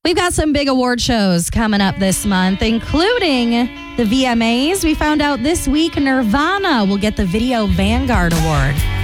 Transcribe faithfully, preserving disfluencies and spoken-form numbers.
We've got some big award shows coming up this month, including the V M As. We found out this week Nirvana will get the Video Vanguard Award.